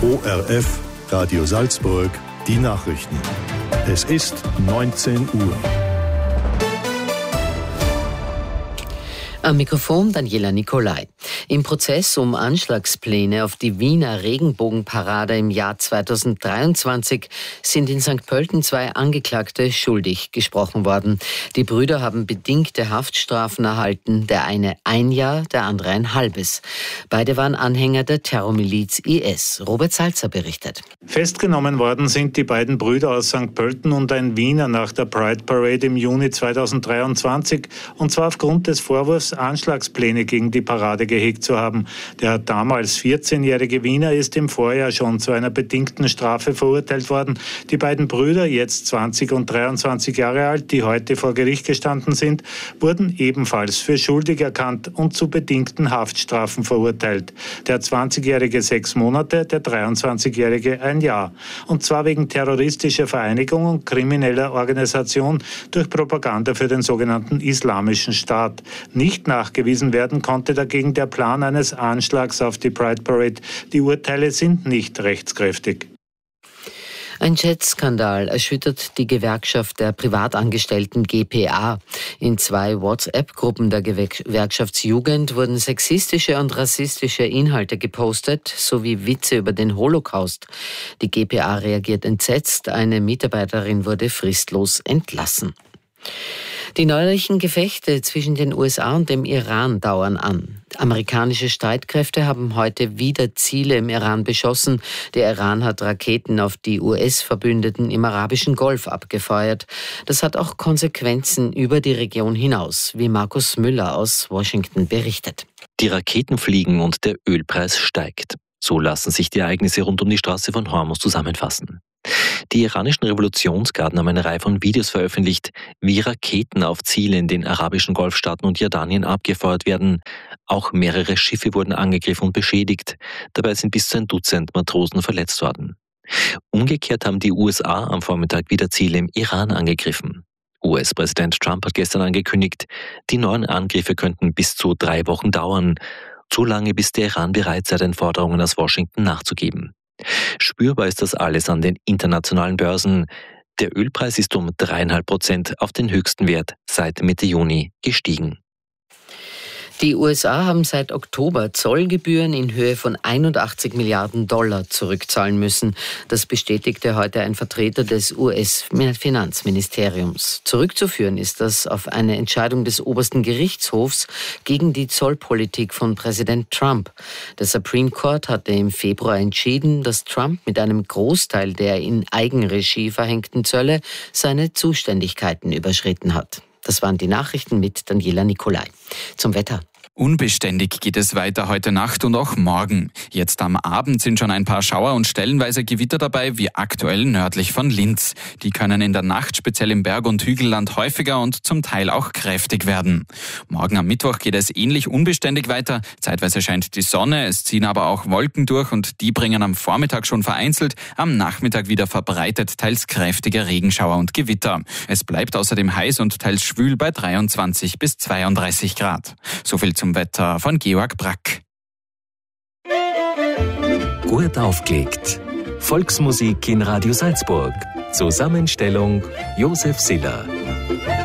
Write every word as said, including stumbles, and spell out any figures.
O R F, Radio Salzburg, die Nachrichten. Es ist neunzehn Uhr. Am Mikrofon Daniela Nicolai. Im Prozess um Anschlagspläne auf die Wiener Regenbogenparade im Jahr zweitausenddreiundzwanzig sind in Sankt Pölten zwei Angeklagte schuldig gesprochen worden. Die Brüder haben bedingte Haftstrafen erhalten, der eine ein Jahr, der andere ein halbes. Beide waren Anhänger der Terrormiliz I S. Robert Salzer berichtet. Festgenommen worden sind die beiden Brüder aus Sankt Pölten und ein Wiener nach der Pride Parade im Juni zweitausenddreiundzwanzig, und zwar aufgrund des Vorwurfs, Anschlagspläne gegen die Parade gehegt zu haben. Der damals vierzehnjährige Wiener ist im Vorjahr schon zu einer bedingten Strafe verurteilt worden. Die beiden Brüder, jetzt zwanzig und dreiundzwanzig Jahre alt, die heute vor Gericht gestanden sind, wurden ebenfalls für schuldig erkannt und zu bedingten Haftstrafen verurteilt. Der zwanzigjährige sechs Monate, der dreiundzwanzigjährige ein Jahr. Und zwar wegen terroristischer Vereinigung und krimineller Organisation durch Propaganda für den sogenannten Islamischen Staat. Nicht nachgewiesen werden konnte dagegen der Plan eines Anschlags auf die Pride Parade. Die Urteile sind nicht rechtskräftig. Ein Chat-Skandal erschüttert die Gewerkschaft der Privatangestellten G P A. In zwei WhatsApp-Gruppen der Gewerkschaftsjugend wurden sexistische und rassistische Inhalte gepostet, sowie Witze über den Holocaust. Die G P A reagiert entsetzt. Eine Mitarbeiterin wurde fristlos entlassen. Die neuerlichen Gefechte zwischen den U S A und dem Iran dauern an. Amerikanische Streitkräfte haben heute wieder Ziele im Iran beschossen. Der Iran hat Raketen auf die U S-Verbündeten im arabischen Golf abgefeuert. Das hat auch Konsequenzen über die Region hinaus, wie Markus Müller aus Washington berichtet. Die Raketen fliegen und der Ölpreis steigt. So lassen sich die Ereignisse rund um die Straße von Hormuz zusammenfassen. Die iranischen Revolutionsgarden haben eine Reihe von Videos veröffentlicht, wie Raketen auf Ziele in den arabischen Golfstaaten und Jordanien abgefeuert werden. Auch mehrere Schiffe wurden angegriffen und beschädigt. Dabei sind bis zu ein Dutzend Matrosen verletzt worden. Umgekehrt haben die U S A am Vormittag wieder Ziele im Iran angegriffen. U S-Präsident Trump hat gestern angekündigt, die neuen Angriffe könnten bis zu drei Wochen dauern. So lange, bis der Iran bereit sei, den Forderungen aus Washington nachzugeben. Spürbar ist das alles an den internationalen Börsen. Der Ölpreis ist um dreieinhalb Prozent auf den höchsten Wert seit Mitte Juni gestiegen. Die U S A haben seit Oktober Zollgebühren in Höhe von einundachtzig Milliarden Dollar zurückzahlen müssen. Das bestätigte heute ein Vertreter des U S-Finanzministeriums. Zurückzuführen ist das auf eine Entscheidung des obersten Gerichtshofs gegen die Zollpolitik von Präsident Trump. Der Supreme Court hatte im Februar entschieden, dass Trump mit einem Großteil der in Eigenregie verhängten Zölle seine Zuständigkeiten überschritten hat. Das waren die Nachrichten mit Daniela Nicolai. Zum Wetter. Unbeständig geht es weiter heute Nacht und auch morgen. Jetzt am Abend sind schon ein paar Schauer und stellenweise Gewitter dabei, wie aktuell nördlich von Linz. Die können in der Nacht speziell im Berg- und Hügelland häufiger und zum Teil auch kräftig werden. Morgen am Mittwoch geht es ähnlich unbeständig weiter. Zeitweise scheint die Sonne, es ziehen aber auch Wolken durch und die bringen am Vormittag schon vereinzelt, am Nachmittag wieder verbreitet teils kräftige Regenschauer und Gewitter. Es bleibt außerdem heiß und teils schwül bei dreiundzwanzig bis zweiunddreißig Grad. So viel zum Wetter von Georg Brack. Gut aufgelegt. Volksmusik in Radio Salzburg. Zusammenstellung Josef Siller.